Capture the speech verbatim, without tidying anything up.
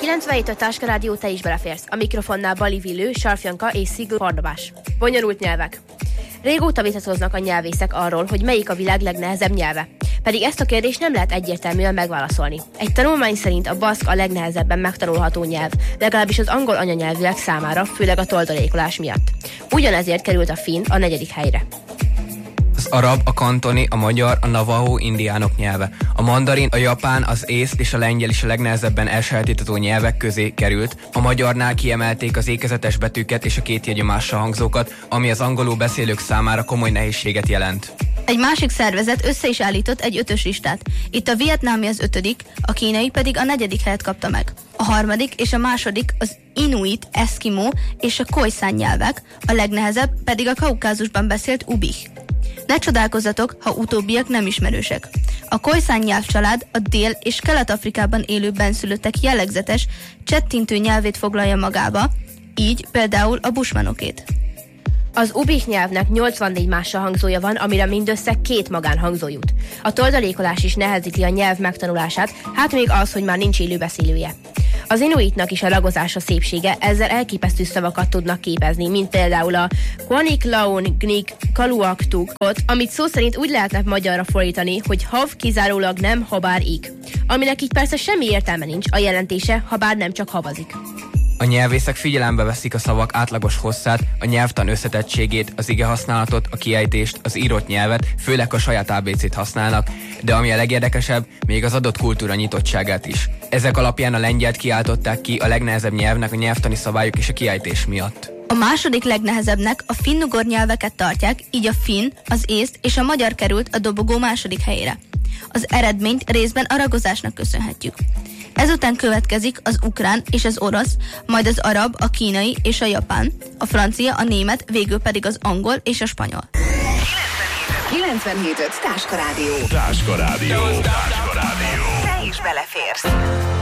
kilencvenhét a Táska Rádió, te is beleférsz. A mikrofonnál Bali Villő, Sarfjanka és Szigl Bardabás. Bonyolult nyelvek. Régóta vitatkoznak a nyelvészek arról, hogy melyik a világ legnehezebb nyelve. Pedig ezt a kérdést nem lehet egyértelműen megválaszolni. Egy tanulmány szerint a baszk a legnehezebben megtanulható nyelv, legalábbis az angol anyanyelvűek számára, főleg a toldalékolás miatt. Ugyanezért került a finn a negyedik helyre. Az arab, a kantoni, a magyar, a navajo indiánok nyelve. A mandarin, a japán, az észt és a lengyel is a legnehezebben elsajátítható nyelvek közé került. A magyarnál kiemelték az ékezetes betűket és a kétjegyű mással hangzókat, ami az angolul beszélők számára komoly nehézséget jelent. Egy másik szervezet össze is állított egy ötös listát. Itt a vietnámi az ötödik, a kínai pedig a negyedik helyet kapta meg. A harmadik és a második az inuit, eszkimó és a khoisan nyelvek, a legnehezebb pedig a Kaukázusban beszélt ubih. Ne csodálkozzatok, ha utóbbiak nem ismerősek. A khoisan nyelvcsalád a Dél- és Kelet-Afrikában élő benszülöttek jellegzetes, csettintő nyelvét foglalja magába, így például a bushmanokét. Az ubih nyelvnek nyolcvannégy mással hangzója van, amire mindössze két magánhangzó jut. A toldalékolás is nehezíti a nyelv megtanulását, hát még az, hogy már nincs élő beszélője. Az inuitnak is a ragozása szépsége, ezzel elképesztő szavakat tudnak képezni, mint például a Quanik Laon Gnik Kaluaktukot, amit szó szerint úgy lehetne magyarra fordítani, hogy hav kizárólag nem, habár ik. Aminek így persze semmi értelme nincs, a jelentése, habár nem csak havazik. A nyelvészek figyelembe veszik a szavak átlagos hosszát, a nyelvtan összetettségét, az igehasználatot, a kiejtést, az írott nyelvet, főleg a saját á bé cét használnak, de ami a legérdekesebb, még az adott kultúra nyitottságát is. Ezek alapján a lengyelt kiáltották ki a legnehezebb nyelvnek a nyelvtani szabályok és a kiejtés miatt. A második legnehezebbnek a finnugor nyelveket tartják, így a finn, az észt és a magyar került a dobogó második helyére. Az eredményt részben a ragozásnak köszönhetjük. Ezután következik az ukrán és az orosz, majd az arab, a kínai és a japán, a francia, a német, végül pedig az angol és a spanyol. kilencvenhét öt Táska Rádió. Táska Rádió. Táska Rádió. Te is beleférsz.